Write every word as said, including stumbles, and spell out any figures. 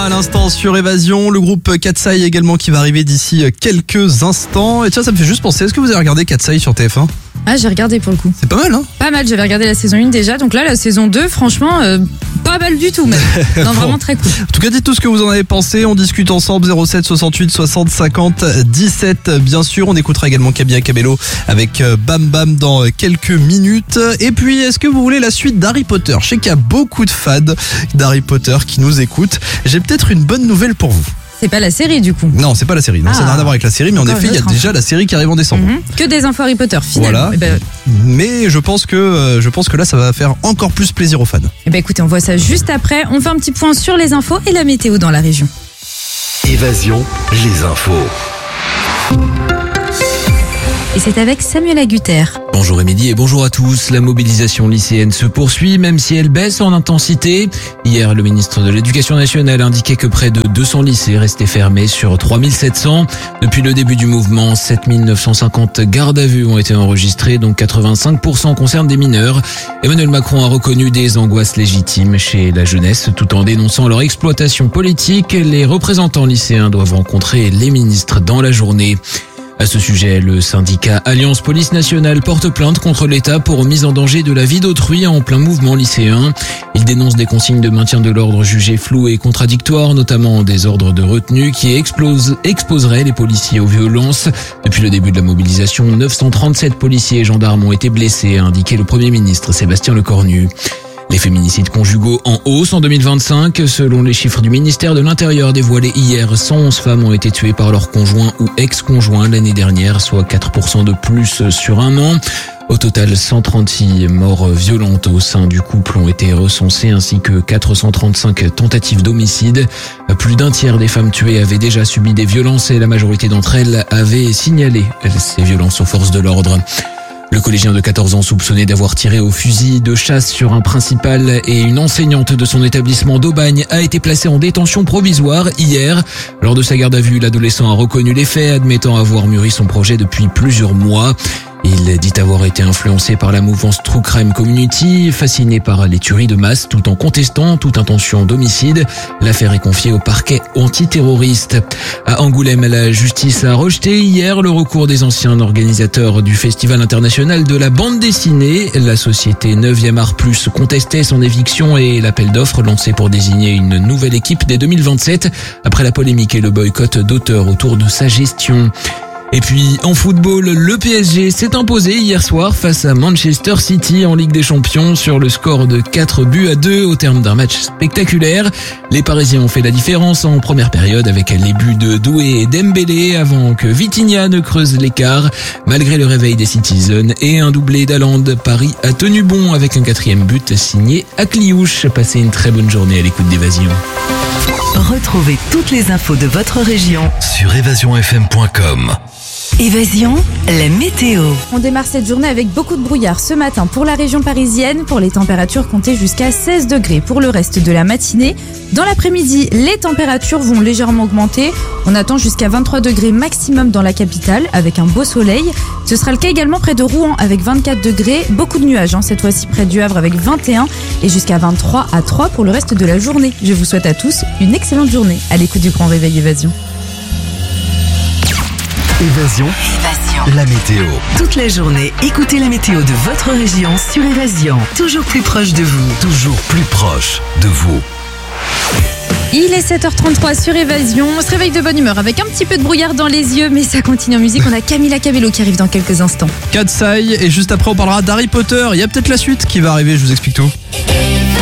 à l'instant sur Évasion, le groupe Katsai également qui va arriver d'ici quelques instants. Et tiens, ça me fait juste penser, est-ce que vous avez regardé Katsai sur T F un ? Ah, j'ai regardé pour le coup. C'est pas mal, hein ? Pas mal, j'avais regardé la saison un déjà, donc là la saison deux, franchement, euh, pas mal du tout même. Non, Bon. vraiment très cool. En tout cas, dites tout ce que vous en avez pensé, on discute ensemble. Zéro sept soixante-huit soixante cinquante dix-sept. Bien sûr, on écoutera également Camilla Cabello avec Bam Bam dans quelques minutes. Et puis, est-ce que vous voulez la suite d'Harry Potter ? Je sais qu'il y a beaucoup de fans d'Harry Potter qui nous écoutent. J'ai peut-être une bonne nouvelle pour vous. C'est pas la série du coup. Non, c'est pas la série. Non, Ah. ça n'a rien à voir avec la série, mais en Encore effet, il y a une autre déjà la série qui arrive en décembre. Mhm. Que des infos Harry Potter finalement. Voilà. Eh ben, Mais je pense que euh, je pense que là, ça va faire encore plus plaisir aux fans. eh ben, écoutez, on voit ça juste après. On fait un petit point sur les infos et la météo dans la région. Évasion, les infos. Et c'est avec Samuel Agutter. Bonjour Émilie et bonjour à tous. La mobilisation lycéenne se poursuit même si elle baisse en intensité. Hier, le ministre de l'Éducation nationale indiquait que près de deux cents lycées restaient fermés sur trois mille sept cents. Depuis le début du mouvement, sept mille neuf cent cinquante gardes à vue ont été enregistrées, dont quatre-vingt-cinq pour cent concernent des mineurs. Emmanuel Macron a reconnu des angoisses légitimes chez la jeunesse tout en dénonçant leur exploitation politique. Les représentants lycéens doivent rencontrer les ministres dans la journée. À ce sujet, le syndicat Alliance Police Nationale porte plainte contre l'État pour mise en danger de la vie d'autrui en plein mouvement lycéen. Il dénonce des consignes de maintien de l'ordre jugées floues et contradictoires, notamment des ordres de retenue qui explosent, exposeraient les policiers aux violences. Depuis le début de la mobilisation, neuf cent trente-sept policiers et gendarmes ont été blessés, a indiqué le Premier ministre Sébastien Lecornu. Les féminicides conjugaux en hausse en deux mille vingt-cinq. Selon les chiffres du ministère de l'Intérieur dévoilés hier, cent onze femmes ont été tuées par leur conjoint ou ex-conjoint l'année dernière, soit quatre pour cent de plus sur un an. Au total, cent trente-six morts violentes au sein du couple ont été recensées, ainsi que quatre cent trente-cinq tentatives d'homicide. Plus d'un tiers des femmes tuées avaient déjà subi des violences et la majorité d'entre elles avaient signalé ces violences aux forces de l'ordre. Le collégien de quatorze ans soupçonné d'avoir tiré au fusil de chasse sur un principal et une enseignante de son établissement d'Aubagne a été placé en détention provisoire hier. Lors de sa garde à vue, l'adolescent a reconnu les faits, admettant avoir mûri son projet depuis plusieurs mois. Il dit avoir été influencé par la mouvance True Crime Community, fasciné par les tueries de masse tout en contestant toute intention d'homicide. L'affaire est confiée au parquet antiterroriste. À Angoulême, la justice a rejeté hier le recours des anciens organisateurs du Festival international de la bande dessinée. La société neuvième Art Plus contestait son éviction et l'appel d'offres lancé pour désigner une nouvelle équipe dès deux mille vingt-sept après la polémique et le boycott d'auteurs autour de sa gestion. Et puis, en football, le P S G s'est imposé hier soir face à Manchester City en Ligue des Champions sur le score de quatre buts à deux au terme d'un match spectaculaire. Les Parisiens ont fait la différence en première période avec les buts de Doué et Dembélé avant que Vitinha ne creuse l'écart. Malgré le réveil des Citizens et un doublé d'Haaland, Paris a tenu bon avec un quatrième but signé Akliouche. Passez une très bonne journée à l'écoute d'Évasion. Retrouvez toutes les infos de votre région Sur évasion f m point com. Évasion, la météo. On démarre cette journée avec beaucoup de brouillard ce matin pour la région parisienne. Pour les températures, comptez jusqu'à seize degrés pour le reste de la matinée. Dans l'après-midi, les températures vont légèrement augmenter. On attend jusqu'à vingt-trois degrés maximum dans la capitale avec un beau soleil. Ce sera le cas également près de Rouen avec vingt-quatre degrés. Beaucoup de nuages hein, cette fois-ci près du Havre avec vingt et un et jusqu'à vingt-trois à trois pour le reste de la journée. Je vous souhaite à tous une excellente journée à l'écoute du Grand Réveil Évasion. Évasion, Évasion. la météo. Toute la journée, écoutez la météo de votre région sur Évasion. Toujours plus proche de vous. Toujours plus proche de vous. Il est sept heures trente-trois sur Évasion. On se réveille de bonne humeur avec un petit peu de brouillard dans les yeux, mais ça continue en musique. On a Camilla Cabello qui arrive dans quelques instants. Katsai, et juste après on parlera d'Harry Potter. Il y a peut-être la suite qui va arriver, je vous explique tout.